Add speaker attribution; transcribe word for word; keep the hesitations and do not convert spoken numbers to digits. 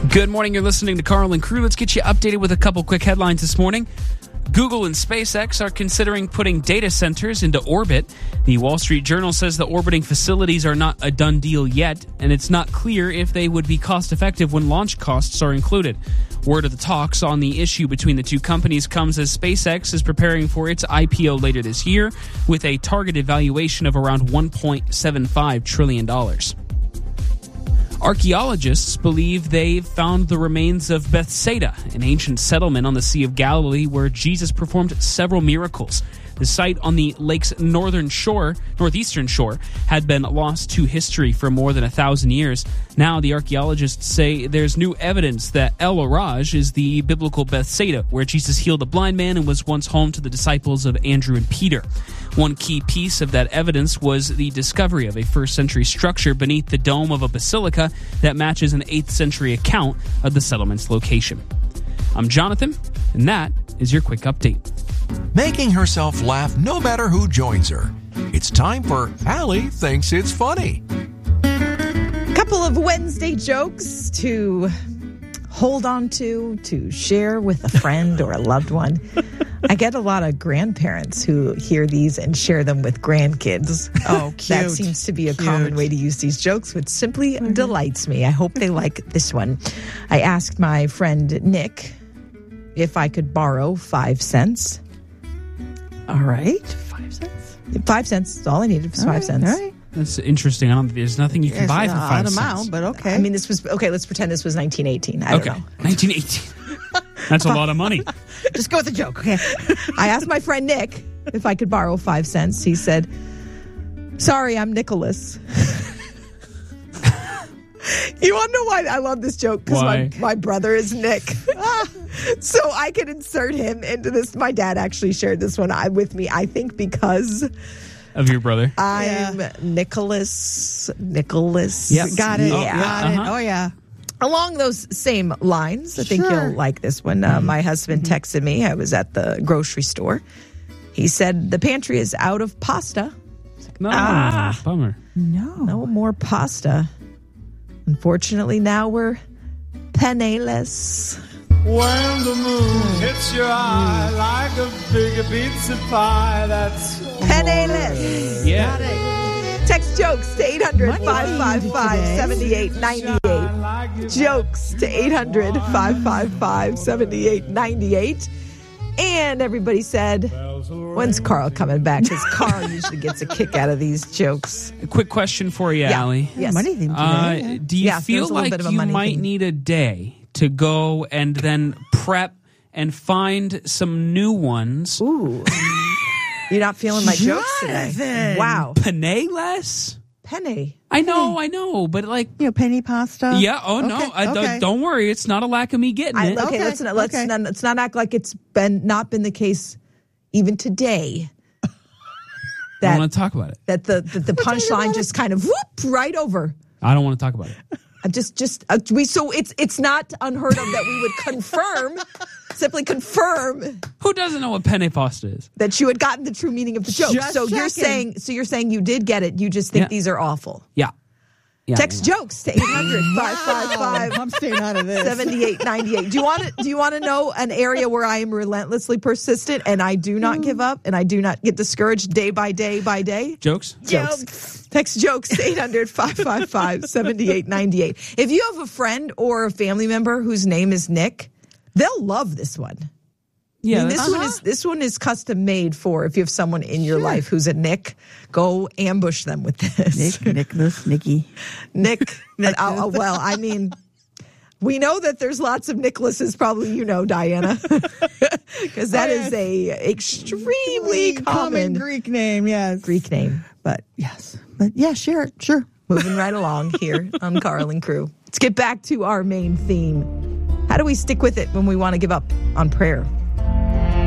Speaker 1: Good morning. You're listening to Carl and Crew. Let's get you updated with a couple quick headlines this morning. Google and SpaceX are considering putting data centers into orbit. The Wall Street Journal says the orbiting facilities are not a done deal yet, and it's not clear if they would be cost-effective when launch costs are included. Word of the talks on the issue between the two companies comes as SpaceX is preparing for its I P O later this year with a targeted valuation of around one point seven five trillion dollars. Archaeologists believe they've found the remains of Bethsaida, an ancient settlement on the Sea of Galilee where Jesus performed several miracles. The site on the lake's northern shore, northeastern shore, had been lost to history for more than a thousand years. Now, the archaeologists say there's new evidence that El Araj is the biblical Bethsaida, where Jesus healed a blind man and was once home to the disciples of Andrew and Peter. One key piece of that evidence was the discovery of a first century structure beneath the dome of a basilica that matches an eighth century account of the settlement's location. I'm Jonathan, and that is your quick update.
Speaker 2: Making herself laugh no matter who joins her. It's time for Allie Thinks It's Funny.
Speaker 3: A couple of Wednesday jokes to hold on to, to share with a friend or a loved one. I get a lot of grandparents who hear these and share them with grandkids.
Speaker 4: Oh, cute.
Speaker 3: That seems to be a
Speaker 4: Cute.
Speaker 3: common way to use these jokes, which simply mm-hmm. delights me. I hope they like this one. I asked my friend Nick if I could borrow five cents.
Speaker 4: All right. Five cents?
Speaker 3: Five cents. That's all I needed was
Speaker 4: All
Speaker 3: five
Speaker 4: right,
Speaker 3: cents.
Speaker 4: All right.
Speaker 1: That's interesting. I don't, there's nothing you can
Speaker 4: It's
Speaker 1: buy
Speaker 4: an
Speaker 1: for five
Speaker 4: odd
Speaker 1: cents.
Speaker 4: amount, but okay.
Speaker 3: I mean, this was, okay, let's pretend this was nineteen eighteen. I don't
Speaker 1: okay,
Speaker 3: know.
Speaker 1: nineteen eighteen. That's a lot of money.
Speaker 4: Just go with the joke, okay?
Speaker 3: I asked my friend Nick if I could borrow five cents. He said, sorry, I'm Nicholas. You want to know why I love this joke? Because my, my brother is Nick. So I can insert him into this. My dad actually shared this one with me, I think, because
Speaker 1: of your brother.
Speaker 3: I'm yeah. Nicholas. Nicholas.
Speaker 4: Yep. Got it.
Speaker 3: Yeah.
Speaker 4: Got
Speaker 1: Uh-huh.
Speaker 4: it. Oh, yeah.
Speaker 3: Along those same lines, I think
Speaker 4: Sure.
Speaker 3: you'll like this one. Uh, my husband
Speaker 4: Mm-hmm.
Speaker 3: texted me. I was at the grocery store. He said, the pantry is out of pasta.
Speaker 1: No,
Speaker 3: Ah.
Speaker 1: bummer.
Speaker 4: No.
Speaker 3: No more pasta. Unfortunately, now we're penniless.
Speaker 5: When the moon hits your eye like a big pizza pie, that's
Speaker 3: Penniless.
Speaker 1: Yeah.
Speaker 3: Text jokes to eight hundred, five five five, seven eight nine eight.
Speaker 5: like you.
Speaker 3: Jokes to eight hundred, five five five, seven eight nine eight. And everybody said, when's Carl coming back? Because Carl usually gets a kick out of these jokes.
Speaker 1: A quick question for you,
Speaker 3: Yeah.
Speaker 1: Allie.
Speaker 3: Yes.
Speaker 4: Money theme today.
Speaker 1: Uh,
Speaker 4: yeah.
Speaker 1: do you
Speaker 3: Yeah,
Speaker 1: feel
Speaker 3: there's a little
Speaker 1: like
Speaker 3: bit of a
Speaker 1: you
Speaker 3: money
Speaker 1: might
Speaker 3: theme.
Speaker 1: need a day to go and then prep and find some new ones?
Speaker 3: Ooh. You're not feeling my jokes today.
Speaker 4: Jonathan.
Speaker 3: Wow.
Speaker 1: Penne-less?
Speaker 3: Penny.
Speaker 1: I know, I know, but like,
Speaker 4: You know, penny pasta.
Speaker 1: yeah, oh no,
Speaker 4: Okay,
Speaker 1: I, don't-
Speaker 4: okay.
Speaker 1: don't worry, it's not a lack of me getting
Speaker 3: I,
Speaker 1: it.
Speaker 3: okay,
Speaker 4: Okay,
Speaker 3: let's not, let's
Speaker 4: okay.
Speaker 3: not, let's not act like it's been not been the case even today.
Speaker 1: I
Speaker 3: That
Speaker 1: want to talk about it.
Speaker 3: that the the, the punchline just kind of whoop right over.
Speaker 1: I don't want to talk about it.
Speaker 3: I just just uh, we so it's it's not unheard of that we would confirm, simply confirm
Speaker 1: Who doesn't know what penne pasta is?
Speaker 3: that you had gotten the true meaning of the joke.
Speaker 4: Just
Speaker 3: so you're
Speaker 4: checking.
Speaker 3: saying so you're saying you did get it. You just think
Speaker 1: Yeah.
Speaker 3: these are awful.
Speaker 1: Yeah. yeah
Speaker 3: Text
Speaker 1: yeah.
Speaker 3: jokes to eight hundred, five five five,
Speaker 4: I'm staying out of this.
Speaker 3: seventy-eight ninety-eight. Do you want to do you want to know an area where I am relentlessly persistent and I do not give up and I do not get discouraged day by day by day?
Speaker 1: Jokes?
Speaker 3: Jokes. Text jokes to eight hundred, five five five, seven eight nine eight. If you have a friend or a family member whose name is Nick, they'll love this one.
Speaker 1: Yeah.
Speaker 3: I mean, this
Speaker 1: that's-
Speaker 3: one is this one is custom made for if you have someone in your life who's a Nick, go ambush them with this.
Speaker 4: Nick, Nicholas, Nicky.
Speaker 3: Nick. and I'll- I'll- well, I mean, we know that there's lots of Nicholases, probably you know, Diana, because that
Speaker 4: Oh,
Speaker 3: is
Speaker 4: yes.
Speaker 3: a extremely common
Speaker 4: Greek name, yes.
Speaker 3: Greek name.
Speaker 4: But yes. But yeah, sure, sure.
Speaker 3: Moving right along here on Carl and Crew. Let's get back to our main theme. How do we stick with it when we want to give up on prayer?